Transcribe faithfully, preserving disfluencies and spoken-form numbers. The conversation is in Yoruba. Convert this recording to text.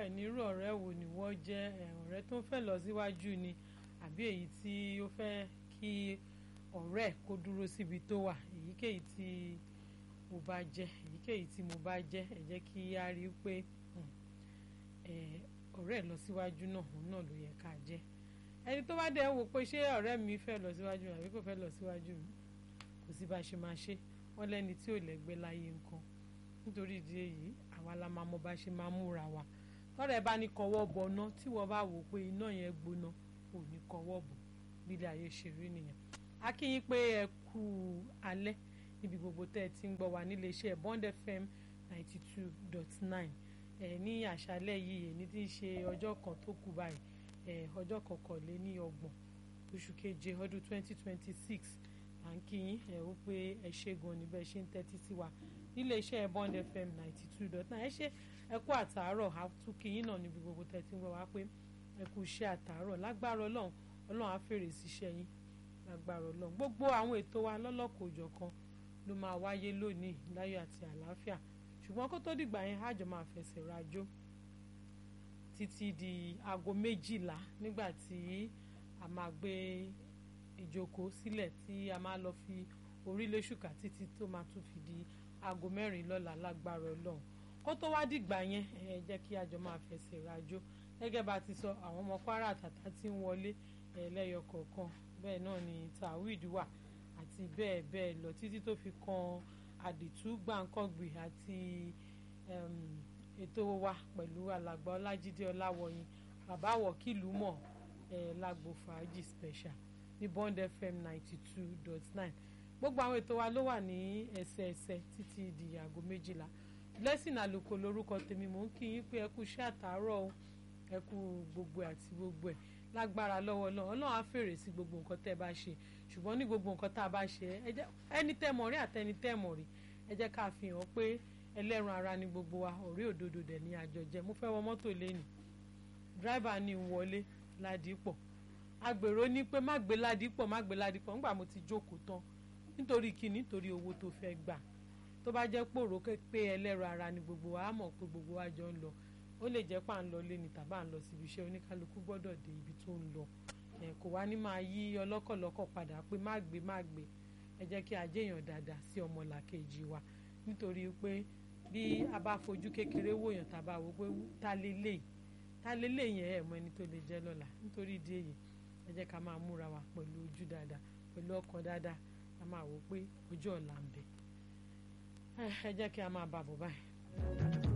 bẹ́ẹ̀ ni irú ọ̀rẹ́ wo ni wọ́n jẹ́ ọ̀rẹ́ tó ń fẹ́ lọ síwájú ni àbí èyí tí ó fẹ́ kí ọ̀rẹ́ kó dúró síbi tó wà. Èyíkéyìí tí mo bá jẹ́ èyíkéyìí tí mo bá jẹ́ ẹ jẹ́ kí a rí i pé ọ̀rẹ́ lọ síwájú náà òun náà ló yẹ ká jẹ́. Ẹni tó bá dẹ̀ wò pé ṣé ọ̀rẹ́ mi fẹ́ lọ síwájú mi àbí kò fẹ́ lọ síwájú mi kò sí bá ṣe máa ṣe wọ́n lẹ́ni tí ò lẹ́gbẹ́ láyé nǹkan. Nítorí ìdí èyí àwa la máa mọ bá ṣe máa múra wa. Tọ́rẹ́ bá ní kọwọ́ bọná tí wọ́n bá wò pé iná yẹn gbóná ò ní kọwọ́ bọ̀ bí ilé ayé ṣe rí nìyẹn. A kí yín pé ẹ kú alẹ́ níbi gbogbo tẹ́ ẹ ti ń gbọ́ wa nílé iṣẹ́ Bond F M ninety two dot nine ẹ ní àṣálẹ́ yìí èyí tí ń ṣe ọjọ́ kan tó kù báyìí ẹ ọjọ́ kọkànléní ọgbọ̀n oṣù keje ọdún twenty twenty six à ń kí yín ẹ ó pé ẹ ṣe gan ni bẹ́ẹ̀ ṣe ń tẹ́tí sí wa nílé iṣẹ́ Bond F M ninety two dot nine ẹ ṣe ẹ kú àtàárọ̀ àtúnkì yín náà níbi gbogbo tẹ́ ẹ ti ń gbọ́ wa pé ẹ kú iṣẹ́ àtàárọ̀ lágbára Ọlọ́run Ọlọ́run á fèrè síṣẹ́ yín lágbára Ọlọ́run. Gbogbo àwọn ètò wa lọ́lọ́kọ̀ọ́jọ̀kan ló máa wáyé lónìí láyọ̀ àti àlàáfíà ṣùgbọ́n kó tó dìgbà yẹn àjọ máa fẹsẹ̀ rajó títí di aago méjìlá nígbà tí a máa gbé ìjókòó sílẹ̀ tí a máa lọ fi orílẹ̀ ṣùkà títí tó máa tún fi di aago mẹ́rin lọ́la lágbára Ọlọ́run. Kó tó wá dìgbà yẹn ẹ jẹ́ kí àjọ máa fẹsẹ̀ rajó gẹ́gẹ́ bá ti sọ àwọn ọmọ Kwara Àtàtà tí ń wọlé ẹlẹ́yọ kọ̀ọ̀kan bẹ́ẹ̀ náà ni Tawhid wà àti bẹ́ẹ̀ bẹ́ẹ̀ lọ títí tó fi kan àdìtú gbàǹkọ́gbì àti ètò wa pẹ̀lú alàgbà Ọlájídé Ọláwọyìn bàbá wọ̀kìlú mọ̀ ẹ̀ lágbo fàájì special ní Bond F M ninety two dot nine. Gbogbo àwọn ètò wa ló wà ní ẹsẹẹsẹ títí di aago méjìlá. Blessing Àlùkò lórúkọ tèmi mò ń kí yín pé ẹ kú iṣẹ́ àtàárọ̀ o ẹ kú gbogbo àti gbogbo ẹ̀ lágbára lọ́wọ́ Ọlọ́run Ọlọ́run á fèrè sí gbogbo nǹkan tẹ́ ẹ bá ṣe ṣùgbọ́n ní gbogbo nǹkan tá a bá ṣe ẹni tẹ́ mọ̀ rí àtẹni tẹ́ mọ̀ rí ẹ jẹ́ ká fi hàn pé ẹlẹ́ran ara ni gbogbo wa ọ̀rẹ́ òdodo dẹ̀ ní àjọjẹ. Mo fẹ́ wọ mọ́tò lẹ́nu dráìbà ní wọlé Ládìpọ̀ agbèrò ní pé má gbé Ládìpọ̀ má gbé Ládìpọ̀ ńgbà mo ti jókòó tán nítorí kíni nítorí owó tó fẹ́ gbà tó bá jẹ́ pòrò pé ẹlẹ́ran ara ni gbogbo wa á mọ̀ pé gbogbo wa jọ ń lọ ó lè jẹ́ pà ń lọ lé ní tàbá ń lọ síbi iṣẹ́ oníkálukú gbọ́dọ̀ dé ibi tó ń lọ ẹ̀ kò wá ní máa yí ọlọ́kọ̀lọ́kọ̀ padà pé má gbé má gbé ẹ jẹ́ kí a jẹ́yàn dáadáa sí ọmọlàkejì wa nítorí pé bí a bá fojú kékeré wòyàn tàbá wò pé ta lélẹ̀ ta lélẹ̀ yẹn ẹ̀ mọ ẹni tó lè jẹ́ lọ́la. Nítorí ìdí èyí ẹ jẹ́ ká máa múra wa pẹ̀lú ojú dáadáa pẹ̀lú ọkàn dáadáa ká máa wò pé ojú ọ̀la ń bẹ ẹ jẹ́ kí a máa bàbọ̀ báyìí.